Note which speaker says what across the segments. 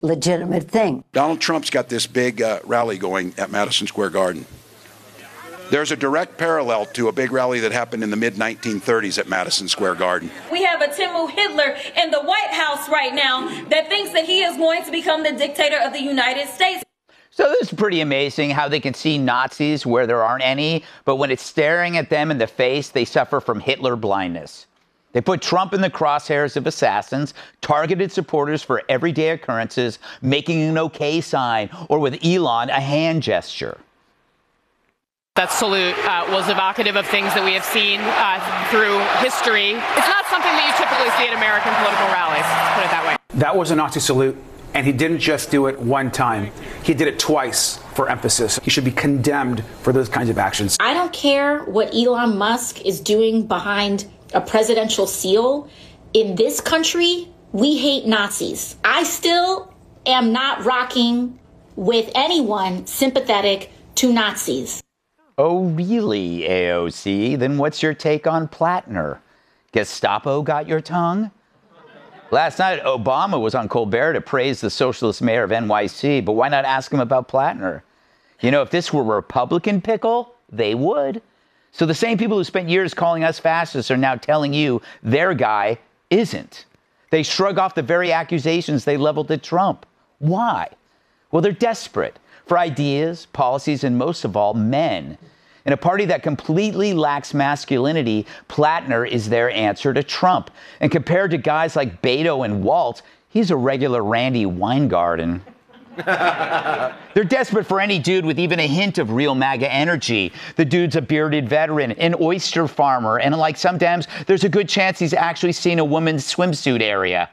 Speaker 1: legitimate thing.
Speaker 2: Donald Trump's got this big rally going at Madison Square Garden. There's a direct parallel to a big rally that happened in the mid-1930s at Madison Square Garden.
Speaker 3: We have a Timmu Hitler in the White House right now that thinks that he is going to become the dictator of the United States.
Speaker 4: So this is pretty amazing how they can see Nazis where there aren't any, but when it's staring at them in the face, they suffer from Hitler blindness. They put Trump in the crosshairs of assassins, targeted supporters for everyday occurrences, making an okay sign, or with Elon, a hand gesture.
Speaker 5: That salute was evocative of things that we have seen through history. It's not something that you typically see at American political rallies, let's put it that way.
Speaker 6: That was a Nazi salute, and he didn't just do it one time. He did it twice for emphasis. He should be condemned for those kinds of actions.
Speaker 7: I don't care what Elon Musk is doing behind a presidential seal. In this country, we hate Nazis. I still am not rocking with anyone sympathetic to Nazis.
Speaker 4: Oh, really, AOC? Then what's your take on Plattner? Gestapo got your tongue? Last night, Obama was on Colbert to praise the socialist mayor of NYC, but why not ask him about Plattner? You know, if this were a Republican pickle, they would. So the same people who spent years calling us fascists are now telling you their guy isn't. They shrug off the very accusations they leveled at Trump. Why? Well, they're desperate for ideas, policies, and most of all, men. In a party that completely lacks masculinity, Plattner is their answer to Trump. And compared to guys like Beto and Walt, he's a regular Randy Weingarten. They're desperate for any dude with even a hint of real MAGA energy. The dude's a bearded veteran, an oyster farmer, and like some Dems, there's a good chance he's actually seen a woman's swimsuit area.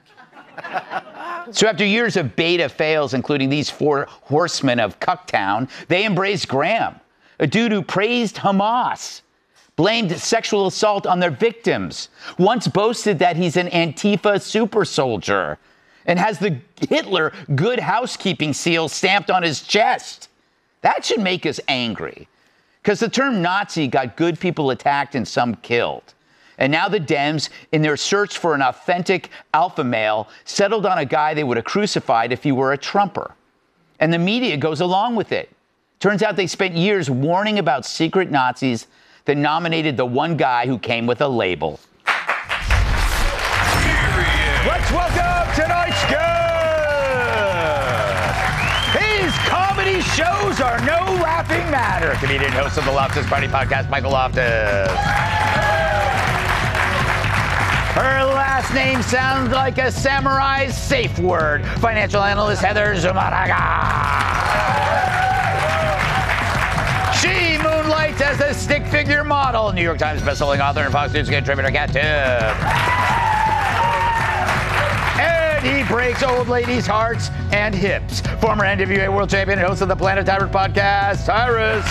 Speaker 4: So after years of beta fails, including these four horsemen of Cucktown, they embraced Graham, a dude who praised Hamas, blamed sexual assault on their victims, once boasted that he's an Antifa super soldier, and has the Hitler good housekeeping seal stamped on his chest. That should make us angry, because the term Nazi got good people attacked and some killed. And now the Dems, in their search for an authentic alpha male, settled on a guy they would have crucified if he were a Trumper. And the media goes along with it. Turns out they spent years warning about secret Nazis that nominated the one guy who came with a label. Let's welcome tonight's guest. His comedy shows are no laughing matter. Comedian and host of the Loftus Party podcast, Michael Loftus. Her last name sounds like a samurai's safe word. Financial analyst Heather Zumaraga. She moonlights as a stick figure model, New York Times bestselling author and Fox News contributor Cat Tiff. And he breaks old ladies' hearts and hips. Former NWA world champion and host of the Planet Tyrant podcast, Cyrus.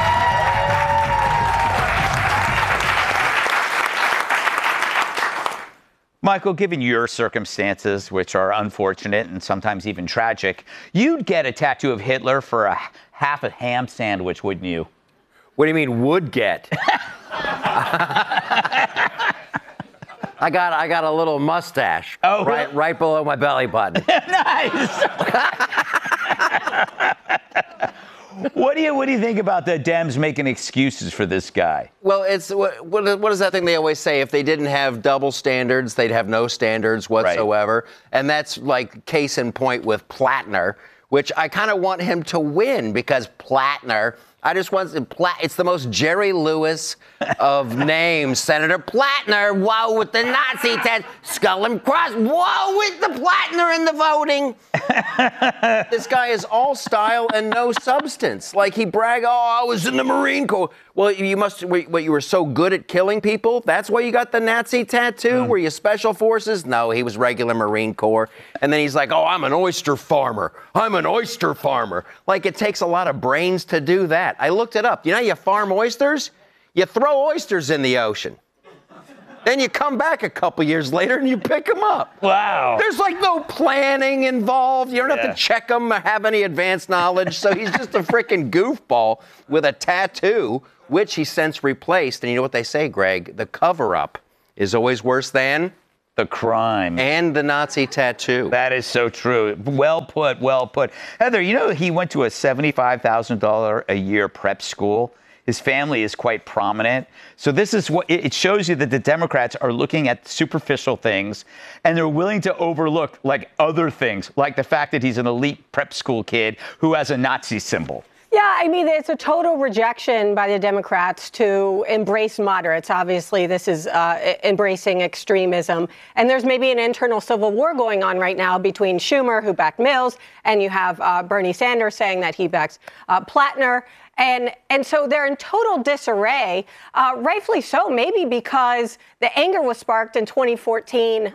Speaker 4: Michael, given your circumstances, which are unfortunate and sometimes even tragic, you'd get a tattoo of Hitler for half a ham sandwich, wouldn't you?
Speaker 8: What do you mean, would get? I got a little mustache right below my belly button.
Speaker 4: Nice. What do you think about the Dems making excuses for this guy?
Speaker 8: Well, it's what is that thing they always say? If they didn't have double standards, they'd have no standards whatsoever. Right. And that's like case in point with Plattner, which I kind of want him to win because Plattner. I just want it's the most Jerry Lewis of names. Senator Plattner, whoa, with the Nazi test, skull and cross, whoa, with the Plattner in the voting. This guy is all style and no substance. Like he bragged, I was in the Marine Corps. Well, you were so good at killing people? That's why you got the Nazi tattoo? Were you special forces? No, he was regular Marine Corps. And then he's like, I'm an oyster farmer. I'm an oyster farmer. Like it takes a lot of brains to do that. I looked it up. You know how you farm oysters? You throw oysters in the ocean. Then you come back a couple years later and you pick them up.
Speaker 4: Wow.
Speaker 8: There's like no planning involved. You don't have to check them or have any advanced knowledge. So he's just a freaking goofball with a tattoo, which he since replaced. And you know what they say, Greg? The cover-up is always worse than
Speaker 4: the crime.
Speaker 8: And the Nazi tattoo.
Speaker 4: That is so true. Well put, well put. Heather, you know he went to a $75,000 a year prep school. His family is quite prominent. So this is what it shows you, that the Democrats are looking at superficial things and they're willing to overlook like other things, like the fact that he's an elite prep school kid who has a Nazi symbol.
Speaker 1: Yeah, I mean, it's a total rejection by the Democrats to embrace moderates. Obviously, this is embracing extremism. And there's maybe an internal civil war going on right now between Schumer, who backed Mills, and you have Bernie Sanders saying that he backs Plattner. And so they're in total disarray, rightfully so, maybe because the anger was sparked in 2016,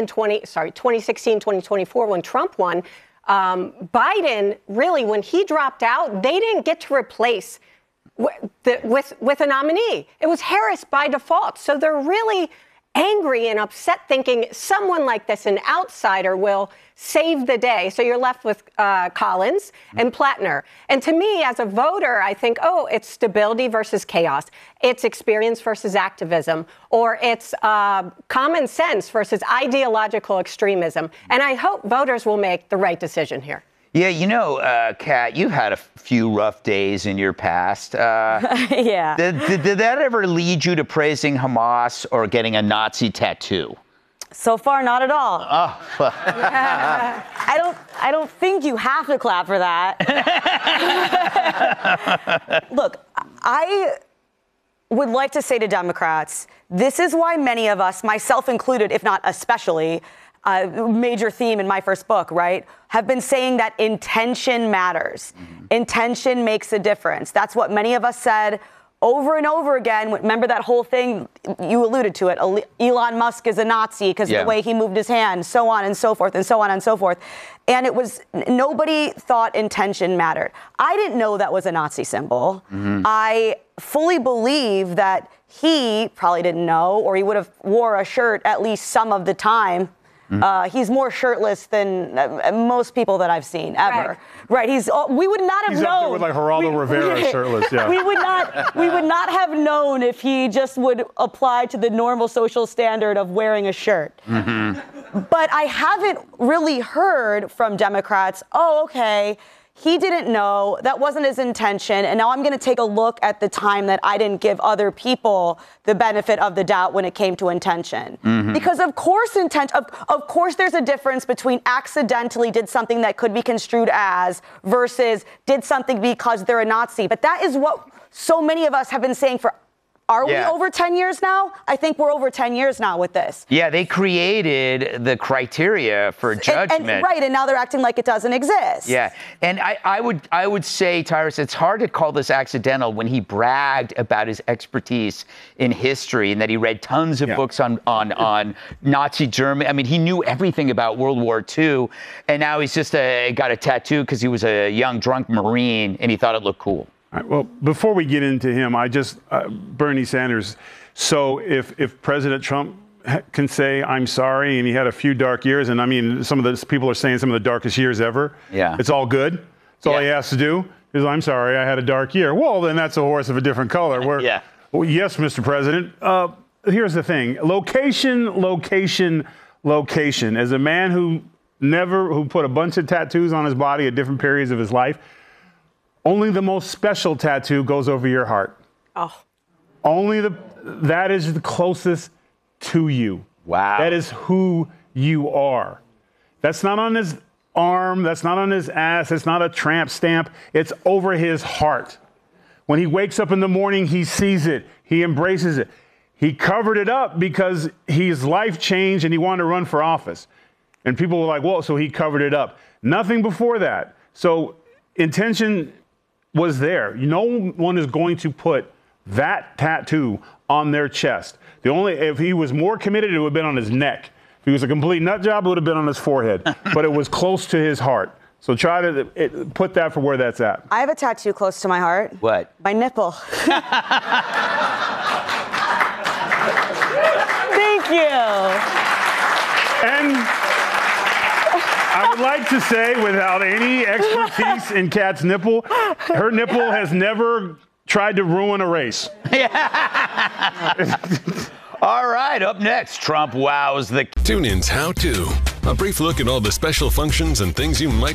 Speaker 1: 2024, when Trump won. Biden, really, when he dropped out, they didn't get to replace with a nominee. It was Harris by default. So they're really angry and upset, thinking someone like this, an outsider, will save the day. So you're left with Collins and Plattner. And to me, as a voter, I think, oh, it's stability versus chaos. It's experience versus activism, or it's common sense versus ideological extremism. And I hope voters will make the right decision here.
Speaker 4: Yeah, you know, Kat, you've had a few rough days in your past.
Speaker 9: Yeah.
Speaker 4: Did that ever lead you to praising Hamas or getting a Nazi tattoo?
Speaker 9: So far, not at all.
Speaker 4: Oh.
Speaker 9: I don't think you have to clap for that. Look, I would like to say to Democrats, this is why many of us, myself included, if not especially, major theme in my first book, right, have been saying that intention matters. Mm-hmm. Intention makes a difference. That's what many of us said over and over again. Remember that whole thing, you alluded to it, Elon Musk is a Nazi because of the way he moved his hand, so on and so forth, and so on and so forth. And it was, nobody thought intention mattered. I didn't know that was a Nazi symbol. Mm-hmm. I fully believe that he probably didn't know, or he would have wore a shirt at least some of the time. Mm-hmm. He's more shirtless than most people that I've seen ever. Right. We would not have known. He's up there
Speaker 10: with like Geraldo Rivera shirtless. Yeah.
Speaker 9: We would not have known if he just would apply to the normal social standard of wearing a shirt. Mm-hmm. But I haven't really heard from Democrats, oh, okay, he didn't know, that wasn't his intention, and now I'm going to take a look at the time that I didn't give other people the benefit of the doubt when it came to intention. Mm-hmm. Because of course of course there's a difference between accidentally did something that could be construed as versus did something because they're a Nazi. But that is what so many of us have been saying for, are we over 10 years now? I think we're over 10 years now with this.
Speaker 4: Yeah, they created the criteria for judgment.
Speaker 9: And now they're acting like it doesn't exist.
Speaker 4: Yeah, and I would say, Tyrus, it's hard to call this accidental when he bragged about his expertise in history and that he read tons of books on Nazi Germany. I mean, he knew everything about World War II, and now he's just got a tattoo because he was a young drunk Marine and he thought it looked cool.
Speaker 10: All right, well, before we get into him, Bernie Sanders. So if President Trump can say, I'm sorry, and he had a few dark years, and I mean, some of the people are saying some of the darkest years ever. Yeah. It's all good. That's all he has to do is, I'm sorry, I had a dark year. Well, then that's a horse of a different color. Well, yes, Mr. President. Here's the thing. Location. As a man who put a bunch of tattoos on his body at different periods of his life, only the most special tattoo goes over your heart. Oh. That is the closest to you. Wow. That is who you are. That's not on his arm. That's not on his ass. It's not a tramp stamp. It's over his heart. When he wakes up in the morning, he sees it. He embraces it. He covered it up because his life changed and he wanted to run for office. And people were like, well, so he covered it up. Nothing before that. So intention was there. No one is going to put that tattoo on their chest. If he was more committed, it would have been on his neck. If he was a complete nut job, it would have been on his forehead. But it was close to his heart. So try to put that for where that's at.
Speaker 9: I have a tattoo close to my heart.
Speaker 4: What?
Speaker 9: My nipple. Thank you.
Speaker 10: And I would like to say, without any expertise in Kat's nipple, her nipple has never tried to ruin a race.
Speaker 4: All right, up next, Trump wows the...
Speaker 11: TuneIn's How To. A brief look at all the special functions and things you might